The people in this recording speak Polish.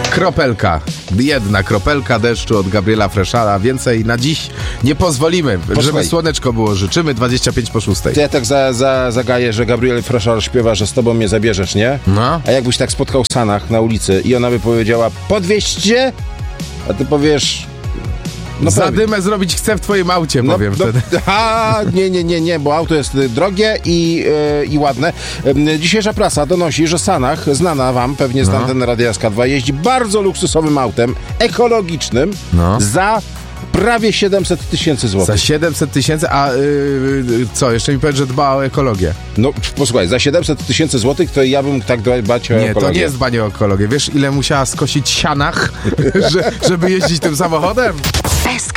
Kropelka. Jedna kropelka deszczu od Gabriela Freszala. Więcej na dziś nie pozwolimy. Posłuchaj. Żeby słoneczko było. Życzymy 25:06. To ja tak zagaję, że Gabriel Freszal śpiewa, że z tobą mnie zabierzesz, nie? No. A jakbyś tak spotkał Sanach na ulicy i ona by powiedziała, podwieźcie, a ty powiesz... No Zadymę zrobić chcę w twoim aucie, powiem wtedy. Nie, bo auto jest drogie i ładne. Dzisiejsza prasa donosi, że Sanach, znana wam pewnie z anteny Radia SK2, jeździ bardzo luksusowym autem, ekologicznym, za prawie 700 tysięcy złotych. Za 700 tysięcy, a co, jeszcze mi powiedz, że dba o ekologię. No, posłuchaj, za 700 tysięcy złotych to ja bym tak dbać o ekologię. Nie, to nie jest dbanie o ekologię. Wiesz, ile musiała skosić sianach, żeby jeździć tym samochodem? SK